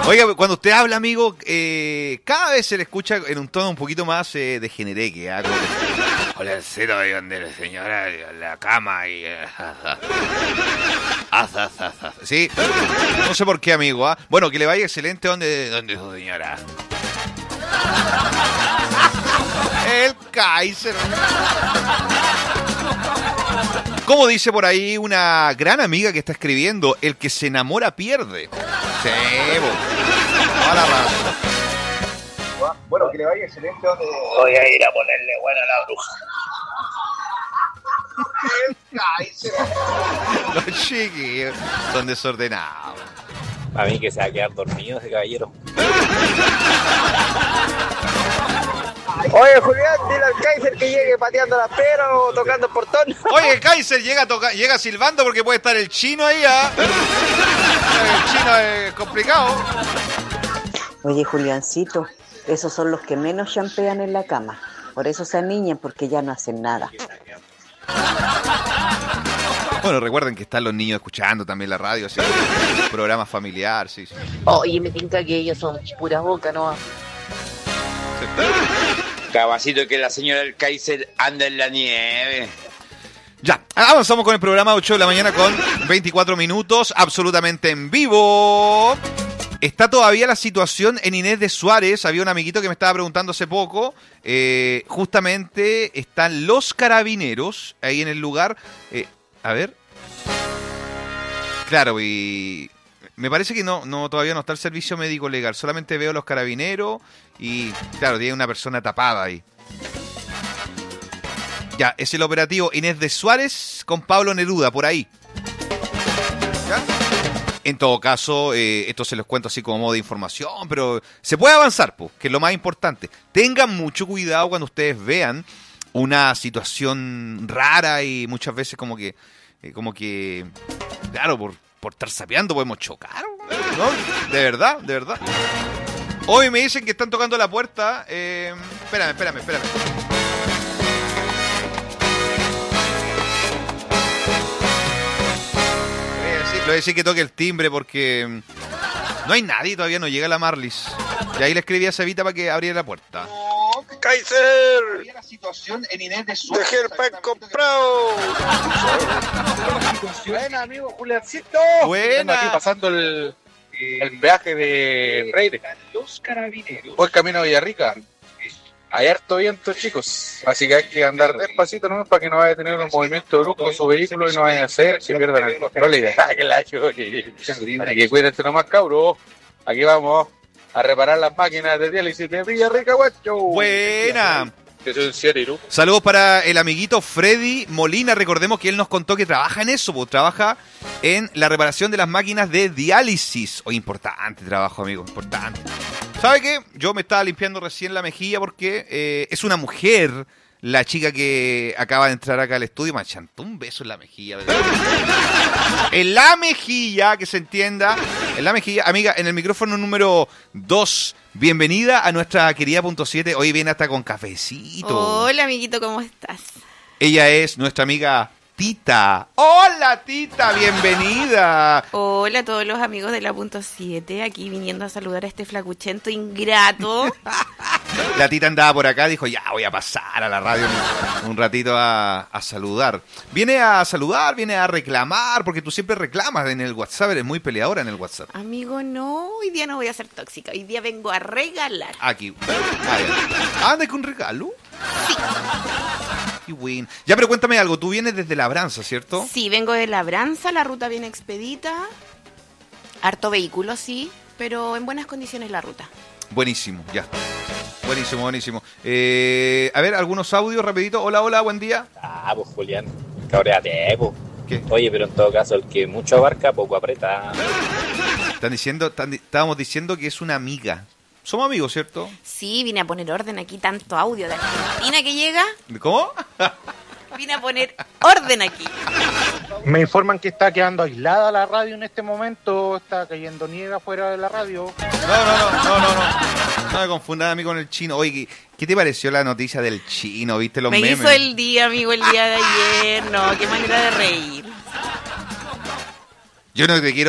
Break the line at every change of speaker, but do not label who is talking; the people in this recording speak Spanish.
Oiga, cuando usted habla, amigo, cada vez se le escucha en un tono un poquito más de genereque. Hola, el cero ahí donde la señora, la cama y... Sí, no sé por qué, amigo. ¿Ah? Bueno, que le vaya excelente donde su señora. El Kaiser. Como dice por ahí una gran amiga que está escribiendo, el que se enamora pierde. Sí, toda la razón. Bueno, que le vaya excelente donde...
Voy a ir a ponerle buena a la bruja.
Los chiquillos son desordenados.
A mí que se va a quedar dormido ese caballero.
Oye, Julián, dile al Kaiser que llegue pateando las peras o tocando el portón.
Oye, Kaiser llega silbando porque puede estar el chino ahí, ¿ah? El chino es complicado.
Oye, Juliancito, esos son los que menos champean en la cama. Por eso se aniñan, porque ya no hacen nada.
Bueno, recuerden que están los niños escuchando también la radio, así, programa familiar, sí.
Oye, me tinca que ellos son pura boca, ¿no?
Cabacito, que la señora del Kaiser anda en la nieve.
Ya, avanzamos con el programa 8 de la mañana con 24 minutos, absolutamente en vivo. Está todavía la situación en Inés de Suárez. Había un amiguito que me estaba preguntando hace poco. Justamente están los carabineros ahí en el lugar. A ver. Claro, y me parece que todavía no está el servicio médico legal. Solamente veo los carabineros y, claro, tiene una persona tapada ahí. Ya, es el operativo Inés de Suárez con Pablo Neruda, por ahí. ¿Ya? En todo caso, esto se los cuento así como modo de información, pero se puede avanzar, pues, que es lo más importante. Tengan mucho cuidado cuando ustedes vean una situación rara y muchas veces como que claro, por estar sapeando podemos chocar, ¿no? De verdad. Hoy me dicen que están tocando la puerta. Espérame. Le voy a decir que toque el timbre porque no hay nadie, todavía no llega la Marlis. Y ahí le escribí a Cevita para que abriera la puerta.
¡Kaiser!
Había la situación en Inés de Suárez.
¡Dejé el pan comprado! Buena, amigo Juliancito.
Buena.
Aquí pasando el peaje de Reyes.
Los carabineros.
Voy camino a Villarrica. Hay harto viento, chicos. Así que hay que andar despacito, ¿no? Para que no vaya a tener un movimiento brusco en su vehículo y no vaya a hacer que pierdan el control. Y que la chole. Hay que cuídense nomás, cabros. Aquí vamos a reparar las máquinas de diálisis de Villarrica, guacho.
Buena.
¿no?
Saludos para el amiguito Freddy Molina. Recordemos que él nos contó que trabaja en eso, pues trabaja en la reparación de las máquinas de diálisis. Importante trabajo, amigo, importante. ¿Sabe qué? Yo me estaba limpiando recién la mejilla porque es una mujer la chica que acaba de entrar acá al estudio. Me chantó un beso en la mejilla. En la mejilla, que se entienda. En la mejilla. Amiga, en el micrófono número 2. Bienvenida a nuestra querida punto 7. Hoy viene hasta con cafecito.
Hola, amiguito, ¿cómo estás?
Ella es nuestra amiga Tita. Hola, Tita, bienvenida.
Hola a todos los amigos de la punto 7, aquí viniendo a saludar a este flacuchento ingrato.
La Tita andaba por acá, dijo, ya voy a pasar a la radio un ratito a saludar. Viene a saludar, viene a reclamar, porque tú siempre reclamas en el WhatsApp, eres muy peleadora en el WhatsApp.
Amigo, no, hoy día no voy a ser tóxica, hoy día vengo a regalar.
Aquí. ¿Anda con regalo? Sí. Qué bueno. Ya, pero cuéntame algo, tú vienes desde Labranza, ¿cierto?
Sí, vengo de Labranza, la ruta viene expedita, harto vehículo, sí, pero en buenas condiciones la ruta.
Buenísimo, ya. Buenísimo. A ver, algunos audios rapidito. Hola, buen día.
Pues Julián, cabréate, pues.
¿Qué?
Oye, pero en todo caso, el que mucho abarca, poco aprieta.
Estábamos diciendo que es una amiga. Somos amigos, ¿cierto?
Sí, vine a poner orden aquí, tanto audio de Argentina que llega.
¿Cómo?
Vine a poner orden aquí.
Me informan que está quedando aislada la radio en este momento. Está cayendo nieve afuera de la radio.
No me confundas a mí con el chino. Oye, ¿qué te pareció la noticia del chino? ¿Viste los memes?
Me hizo el día, amigo, el día de ayer. No, qué manera de reír.
Yo no te quiero